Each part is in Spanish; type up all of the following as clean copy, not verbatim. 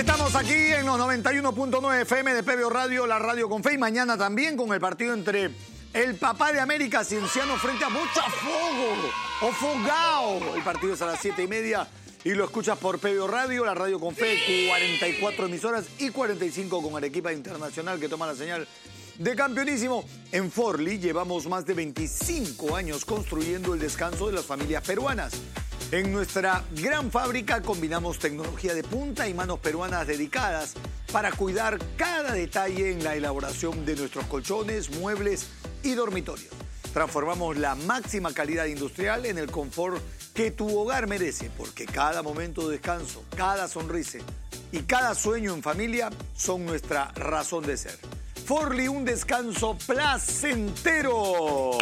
Estamos aquí en los 91.9 FM de PBO Radio, la radio con fe. Y mañana también con el partido entre el papá de América, Cienciano, frente a Botafogo o Fogao. El partido es a las 7:30 y lo escuchas por PBO Radio, la radio con fe, 44 emisoras y 45 con Arequipa Internacional que toma la señal de campeonísimo. En Forli llevamos más de 25 años construyendo el descanso de las familias peruanas. En nuestra gran fábrica combinamos tecnología de punta y manos peruanas dedicadas para cuidar cada detalle en la elaboración de nuestros colchones, muebles y dormitorios. Transformamos la máxima calidad industrial en el confort que tu hogar merece, porque cada momento de descanso, cada sonrisa y cada sueño en familia son nuestra razón de ser. Forli, un descanso placentero.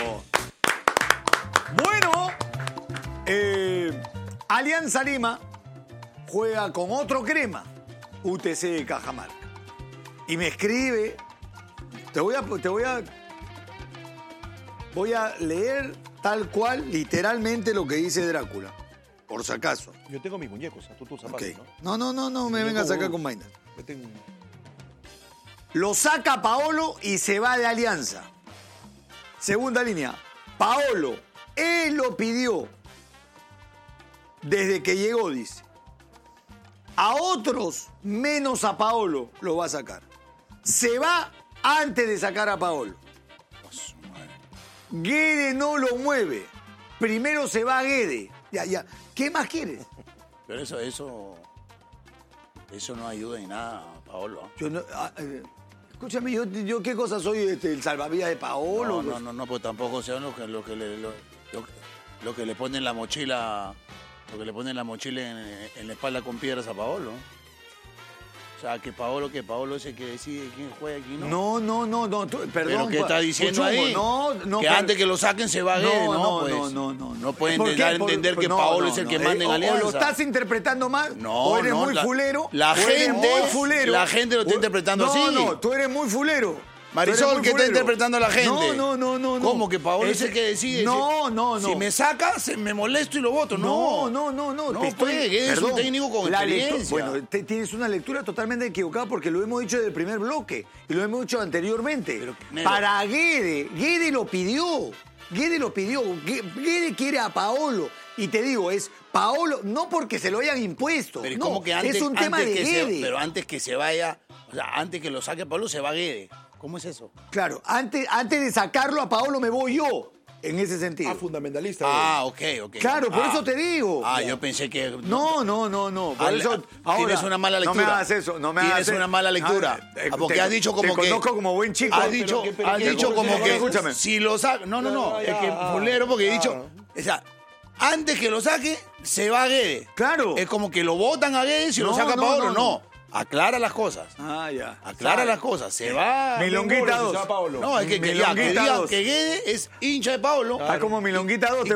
Bueno, Alianza Lima juega con otro crema, UTC de Cajamarca. Y me escribe, voy a leer tal cual, literalmente lo que dice Drácula, por si acaso. Yo tengo mis muñecos, tú tus zapatos, Okay. ¿no? No me vengas a sacar con vaina. Yo tengo... Lo saca Paolo y se va de Alianza. Segunda línea, Paolo, él lo pidió desde que llegó, dice. A otros, menos a Paolo, lo va a sacar. Se va antes de sacar a Paolo. Guede no lo mueve. Primero se va Guede. Ya. ¿Qué más quieres? Pero eso no ayuda en nada, Paolo. Yo no, escúchame, yo qué cosa soy, el salvavidas de Paolo. No, pues tampoco sean lo que le ponen la mochila, en la espalda con piedras a Paolo. O sea, que Paolo es el que decide quién juega y quién no. No, perdón. ¿Pero qué está diciendo ahí? No, que antes que lo saquen se va Guede, ¿no? No pueden dar a entender que Paolo es el que manda en Alianza. O lo estás interpretando mal, o eres muy fulero. La gente lo está interpretando así. No, tú eres muy fulero. Marisol, ¿qué está interpretando la gente? No. ¿Cómo que Paolo es el que decide? No. Si me saca, me molesto y lo voto. No. No Guede es un técnico con experiencia. Bueno, tienes una lectura totalmente equivocada porque lo hemos dicho desde el primer bloque y lo hemos dicho anteriormente. Pero, para Guede lo pidió. Guede quiere a Paolo. Y te digo, es Paolo, no porque se lo hayan impuesto. Pero no, como que antes, es un tema de Guede. Pero antes que se vaya, o sea, antes que lo saque Paolo, se va Guede. ¿Cómo es eso? Claro, antes de sacarlo a Paolo me voy yo, en ese sentido. Fundamentalista. Ok. Claro, por eso te digo. Yo pensé que... No. Por eso, ahora, tienes una mala lectura. No me hagas eso, Tienes una mala lectura. Porque has dicho como te que... Te conozco como buen chico. Has dicho como que... Escúchame. Si lo saca... No. Es que fulero porque he dicho... O sea, antes que lo saque, se va a Guede. Claro. Es como que lo votan a Guede si lo saca Paolo. No. Aclara las cosas. Ya. Aclara las cosas. Se va... Milonguita 2. No, es que digan que Guede es hincha de Paolo. Está como Milonguita 2.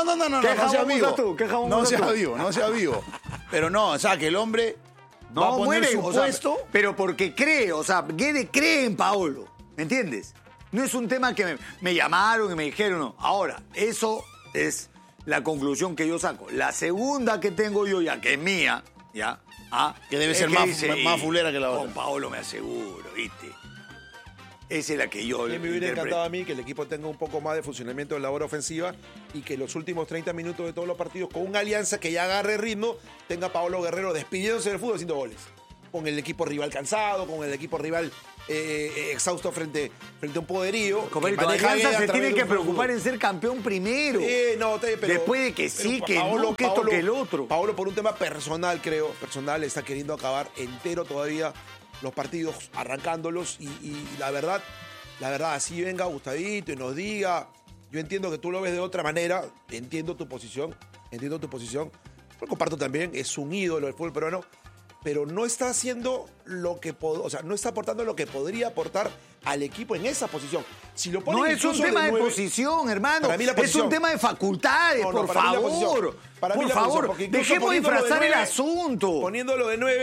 No sea vivo. Pero no, o sea, que el hombre va a poner su puesto. Pero porque cree, o sea, Guede cree en Paolo. ¿Me entiendes? No es un tema que me llamaron y me dijeron, no. Ahora, eso es la conclusión que yo saco. La segunda que tengo yo ya, que es mía, ya... que debe ser más fulera que la otra. Con Paolo me aseguro, ¿viste? Esa es la que yo... Me hubiera encantado a mí que el equipo tenga un poco más de funcionamiento de labor ofensiva y que los últimos 30 minutos de todos los partidos, con una alianza que ya agarre ritmo, tenga a Paolo Guerrero despidiéndose del fútbol haciendo goles. Con el equipo rival cansado, con el equipo rival exhausto frente a un poderío. Alianza se tiene que preocupar en ser campeón primero. Pero después de que sí, que no, que esto, que el otro. Paolo, por un tema personal, está queriendo acabar entero todavía los partidos, arrancándolos. Y la verdad, así venga Gustavito y nos diga. Yo entiendo que tú lo ves de otra manera, entiendo tu posición. Lo comparto también, es un ídolo del fútbol peruano. Pero no está haciendo no está aportando lo que podría aportar al equipo en esa posición. Si lo no es un tema de posición, hermano. Es un tema de facultades, por favor. Por favor, dejemos de disfrazar el asunto. Poniéndolo de 9,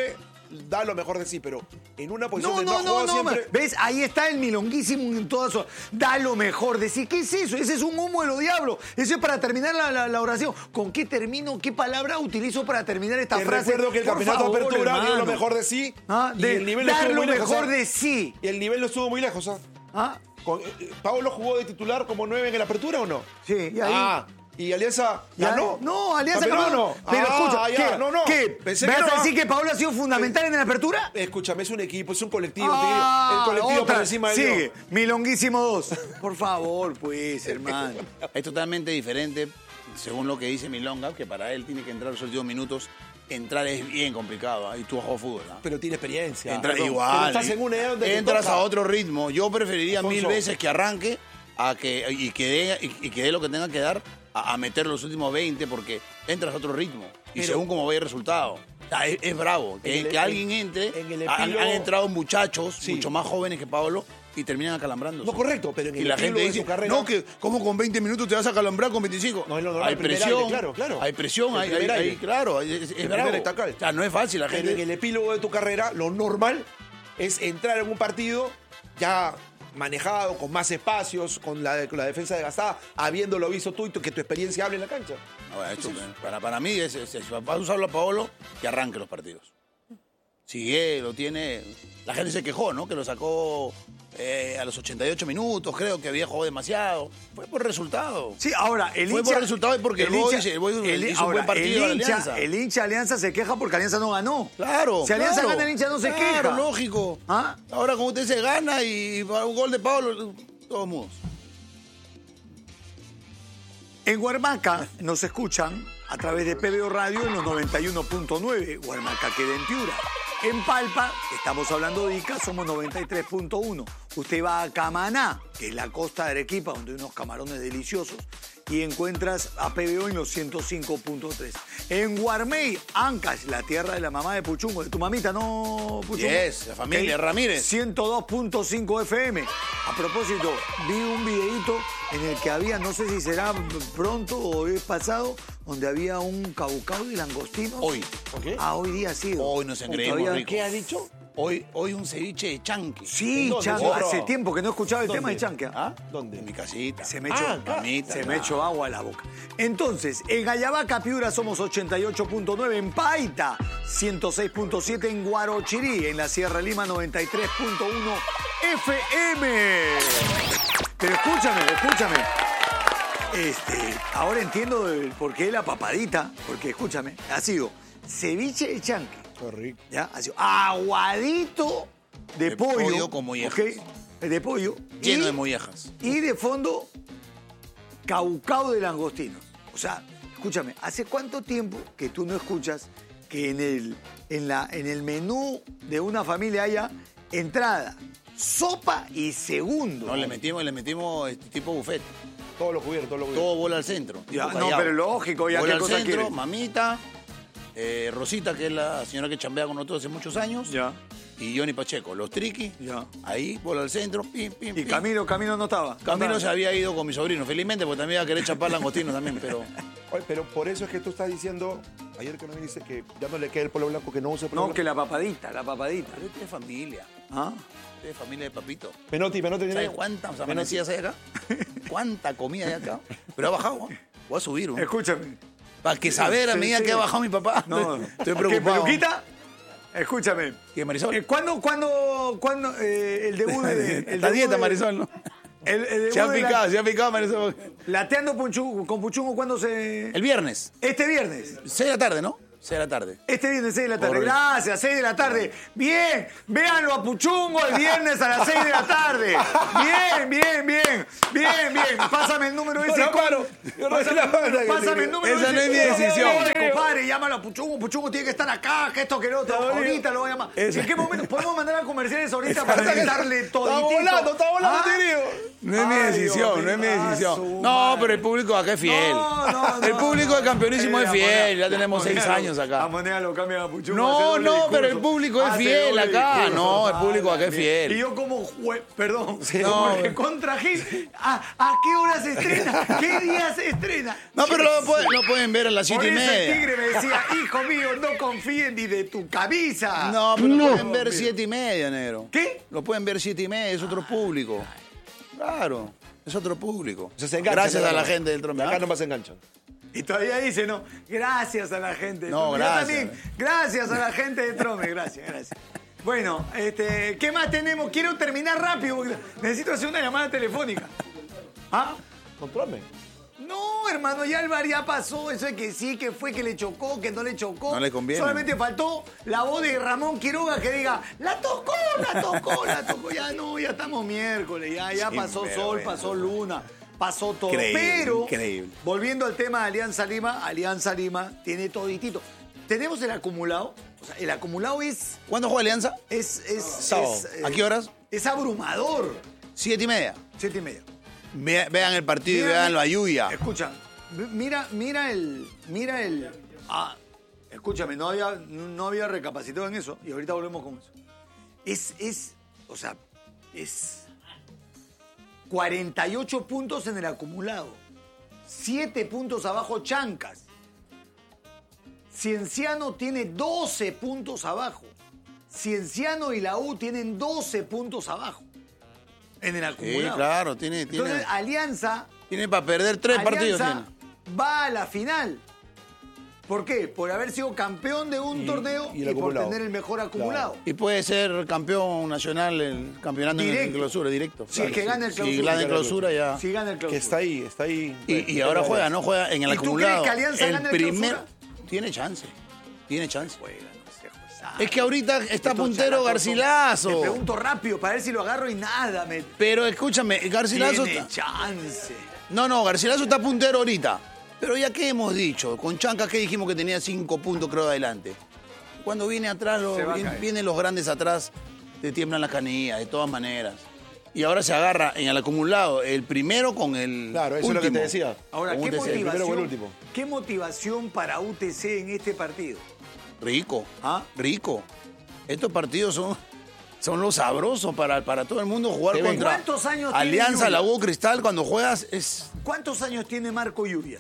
da lo mejor de sí, pero en una posición de no siempre... ¿Ves? Ahí está el milonguísimo en toda su... Da lo mejor de sí. ¿Qué es eso? Ese es un humo de los diablos. Eso es para terminar la oración. ¿Con qué termino? ¿Qué palabra utilizo para terminar esta frase? Recuerdo que el campeonato de apertura dio lo mejor de sí. Y el nivel dar lo mejor de sí. Y el nivel no estuvo muy lejos, ¿Paolo jugó de titular como 9 en la apertura o no? Sí, y ahí... ¿Y Alianza ganó? No, Alianza ganó. Pero escucha, ¿qué? ¿Me vas a decir que Paolo ha sido fundamental en la apertura? Escúchame, es un equipo, es un colectivo. El colectivo por encima de Sigue, milonguísimo 2. Por favor, pues, hermano. Es totalmente diferente, según lo que dice Milonga, que para él tiene que entrar los últimos minutos. Entrar es bien complicado, y tú has jugado fútbol. Pero tiene experiencia. Entras igual. Pero estás en una edad donde entras a otro ritmo. Yo preferiría Alfonso, 1000 veces que arranque y que dé lo que tenga que dar a meter los últimos 20, porque entras a otro ritmo. Y según cómo vaya el resultado. Es bravo. Que alguien entre. Han entrado muchachos, mucho más jóvenes que Paolo, y terminan acalambrando. No, correcto, pero en el la gente dice, carrera... no, que ¿cómo con 20 minutos te vas a acalambrar con 25? No, hay presión, claro. Hay presión, claro, es bravo. O sea, no es fácil la gente. En el epílogo de tu carrera, lo normal es entrar en un partido ya manejado, con más espacios, con la defensa desgastada, habiéndolo visto tú y que tu experiencia hable en la cancha. Para mí, vas a usarlo a Paolo, que arranque los partidos. Si él lo tiene... La gente se quejó, ¿no? Que lo sacó a los 88 minutos, creo que había jugado demasiado. Fue por resultado. Sí, ahora, Fue por resultado y porque el Boy hizo un buen partido el de Alianza. El hincha de Alianza se queja porque Alianza no ganó. Claro, si Alianza gana, el hincha no se queja. Claro, lógico. Ahora, como usted se gana y va un gol de Paolo, todos mudos. En Huarmaca nos escuchan a través de PBO Radio en los 91.9. Huarmaca queda en Piura. En Palpa, estamos hablando de Ica, somos 93.1. Usted va a Camaná, que es la costa de Arequipa, donde hay unos camarones deliciosos, y encuentras a PBO en los 105.3. En Guarmey, Ancash, la tierra de la mamá de Puchungo, de tu mamita, ¿no, Puchungo? Yes, la familia Ramírez. 102.5 FM. A propósito, vi un videíto en el que había, no sé si será pronto o es pasado, donde había un caucao de langostinos. Hoy. ¿Okay? Hoy día ha sido. Hoy nos engreímos ricos. ¿Qué ha dicho? Hoy un ceviche de chanque. Sí, chanque. Hace tiempo que no escuchaba el tema de chanque. ¿Dónde? En mi casita. Se me echó agua a la boca. Entonces, en Ayabaca, Piura, somos 88.9. En Paita, 106.7. En Guarochirí, en la Sierra Lima, 93.1 FM. Pero escúchame. Ahora entiendo el porqué de la papadita, porque escúchame, ha sido ceviche de chanque. Correcto. ¿Ya? Ha sido aguadito de pollo con mollejas. ¿Okay? De pollo. Lleno de mollejas. Y de fondo, caucao de langostinos. O sea, escúchame, ¿hace cuánto tiempo que tú no escuchas que en el menú de una familia haya entrada, sopa y segundo? No, le metimos tipo buffet. Todo lo cubierto. Todo bola al centro. Ya, no, pero lógico, ya bola qué al cosa centro, quiere. Mamita, Rosita, que es la señora que chambea con nosotros hace muchos años. Ya. Y Johnny Pacheco, los triqui. Ya. Ahí, bola al centro, pim. Y Camilo no estaba. Camilo se había ido con mi sobrino, felizmente, porque también iba a querer chapar langostinos también, pero... Oye, pero por eso es que tú estás diciendo, ayer que no me dice que ya no le queda el polo blanco, que no use el polo No, blanco. que la papadita. Pero este es familia. Este es familia de papito. Menotti. ¿Sabes cuántas amanecidas hay acá? ¿Cuánta comida hay acá? Pero ha bajado, Voy a subir, Escúchame. Para que saber a medida que ha bajado mi papá. No, estoy preocupado. ¿Qué, Peluquita? Escúchame. ¿Qué, Marisol? ¿Cuándo el debut de... La dieta, Marisol, ¿no? El debut se ha picado, Marisol. Lateando con Puchungo, ¿cuándo se...? El viernes. Este viernes. 6 de la tarde, ¿no? 6 de la tarde. Este viernes, 6 de la tarde. Correcto. Gracias, 6 de la tarde. Bien, véanlo a Puchungo el viernes a las 6 de la tarde. Bien. Pásame el número ese. Pásame el número ese. Esa no es mi decisión. Compadre, llámalo a Puchungo. Puchungo tiene que estar acá, que esto, que lo otro. Ahorita lo voy a llamar. ¿En qué momento? ¿Podemos mandar a comerciales ahorita para gritarle toditito? Está volando, tío. No es mi Ay, decisión, Dios no es mi mío. decisión. Su No, madre. pero el público acá es fiel. No, El público de campeonísimo es fiel, ya La tenemos 6 moneda años La acá. moneda lo cambia a Puchuma. No, hace doble no, discurso. pero el público es Hace fiel doble acá. discurso. No, el público acá es Ay, fiel. Y yo como perdón, No. como el contra Gil, ¿a qué hora se estrena? ¿Qué día se estrena? No, pero lo pueden ver a las Por 7 y eso el media. tigre me decía, hijo mío, no confíen ni de tu camisa. No, pero lo pueden ver 7 y media, negro. ¿Qué? Lo pueden ver 7 y media, es otro público. Claro, es otro público. O sea, se enganchan, Gracias a la ¿no? gente del Trome. Acá nomás se enganchan. Y todavía dice, no, gracias a la gente. No, Yo gracias. también, gracias a la gente de Trome, gracias. Bueno, ¿qué más tenemos? Quiero terminar rápido, porque necesito hacer una llamada telefónica. ¿Ah? Controlme. No, hermano, ya el VAR ya pasó. Eso es que sí, que fue, que le chocó, que no le chocó. No le conviene. Solamente faltó la voz de Ramón Quiroga que diga, la tocó. Ya no, ya estamos miércoles, ya Sí, pasó pero sol, bueno. pasó luna, pasó todo. Increíble, Pero, increíble. volviendo al tema de Alianza Lima tiene toditito. Tenemos el acumulado. O sea, el acumulado es... ¿Cuándo juega Alianza? Sábado. ¿A qué horas? Es abrumador. 7 y media. 7:30. Vean el partido y Mira, vean la lluvia. Escucha, mira el. Escúchame, no había recapacitado en eso y ahorita volvemos con eso. Es 48 puntos en el acumulado. 7 puntos abajo Chancas. Cienciano tiene 12 puntos abajo. Cienciano y la U tienen 12 puntos abajo en el Sí, acumulado. claro, Entonces, Alianza tiene para perder 3 partidos. Alianza Tiene. va a la final. ¿Por qué? Por haber sido campeón de un torneo y y, el por acumulado. tener el mejor acumulado. Y puede ser campeón nacional el campeonato en Directo. clausura, directo. Si es que gana el Si clausura. gana el clausura ya. Si gana el Que clausura. está ahí. Y ahora juega, ¿no? Juega en el ¿Y tú acumulado. crees que Alianza el gana el primer clausura? Tiene chance. Tiene chance. Juega, no sé, José. Es que ahorita está Estos puntero characos Garcilaso. son- Le pregunto rápido para ver si lo agarro y nada. Pero escúchame, Garcilaso Tiene está... chance. No, Garcilaso está puntero ahorita. Pero ya que hemos dicho, con Chancas que dijimos que tenía 5 puntos creo adelante. Cuando viene atrás, Se va a caer. vienen los grandes atrás, te tiemblan las canillas, de todas maneras. Y ahora se agarra en el acumulado el primero con el Claro, eso último. es lo que te decía. Ahora, Con ¿qué UTC, el primero o el motivación, último. ¿qué motivación para UTC en este partido? Rico, ¿Ah? rico. Estos partidos son los sabrosos para todo el mundo jugar Te ven. contra ¿Cuántos años tiene Alianza, Lluvia? la U Cristal. Cuando juegas es ¿Cuántos años tiene Marco Lluvia?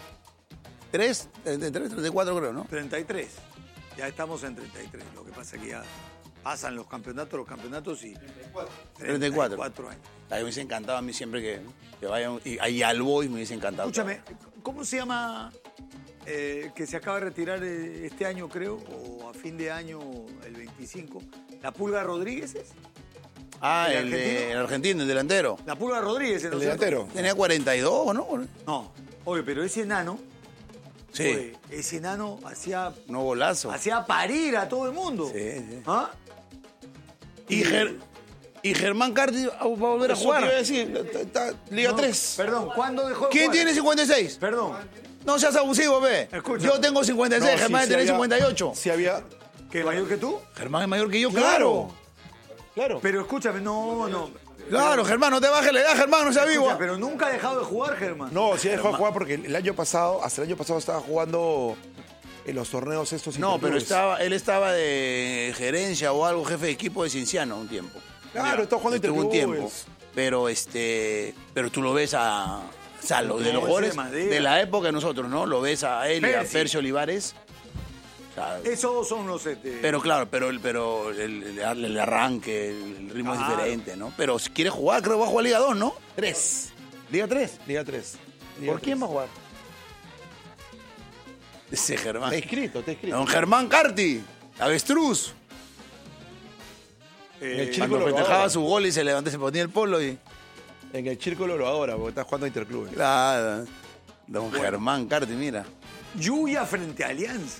34 creo, ¿no? 33. Ya estamos en 33. Lo que pasa es que ya pasan los campeonatos y... 34 años. A mí me hubiese encantado a mí siempre que vayan y al Boys me hubiese encantado. Escúchame, ¿cómo se llama que se acaba de retirar este año, creo, o a fin de año, el 25? ¿La Pulga Rodríguez es? Ah, ¿El el argentino, el delantero. La Pulga Rodríguez, ¿no El es cierto? delantero. Tenía 42, ¿no? No, oye, pero ese enano, Sí, oye, ese enano no golazo. hacía parir a todo el mundo. Sí, sí. ¿Ah? Y Germán Carti va a volver a Eso te iba a jugar. decir, está Liga No, 3. Perdón, ¿cuándo dejó de ¿Quién jugar? tiene 56? Perdón, No seas abusivo, ve. Escucha. Yo tengo 56, Germán tiene 58. Si había. ¿que mayor que tú? Germán es mayor que yo, claro. Claro. Pero escúchame, no. Claro, Germán, no te bajes la edad, Germán, no seas vivo. Escucha, pero nunca ha dejado de jugar, Germán. No, sí dejó de jugar porque hasta el año pasado estaba jugando en los torneos estos. No, pero interclubes. él estaba de gerencia o algo, jefe de equipo de Cienciano un tiempo. Claro, estaba jugando Estuvo un interclubes. tiempo. Pero tú lo ves a. O sea, los de No, los ese jugadores de Madera. de la época de nosotros, ¿no? Lo ves a él y a Percy. Percio Olivares. O sea, Esos son los... pero claro, el arranque, el ritmo es Claro. diferente, ¿no? Pero si quiere jugar, creo que va a jugar Liga 2, ¿no? 3. Liga 3. Liga 3. ¿Por quién va a jugar? Ese Germán. Está escrito. Don Germán Carti, avestruz. En el Cuando círculo lo festejaba adora. su gol y se levantó, se ponía el polo y... En el círculo lo adora porque está jugando interclubes. Claro. Don Germán Carti, mira. Lluvia frente a Alianza.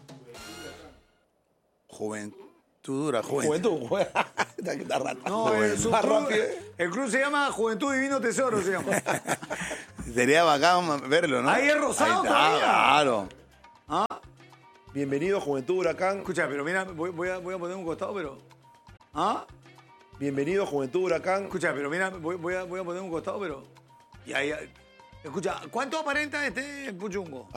Juventud dura, juventud. Juventud, juega. Está rato. No, Más rápido. el club se llama Juventud Divino Tesoro, se llama. Sería bacán verlo, ¿no? Ahí es rosado está, todavía. claro. Bienvenido, Juventud Huracán. Escucha, pero mira, voy a poner un costado, pero... ¿Ah? Bienvenido, Juventud Huracán. Escucha, pero mira, voy a poner un costado, pero... Escucha, ¿cuánto aparenta este Puchungo?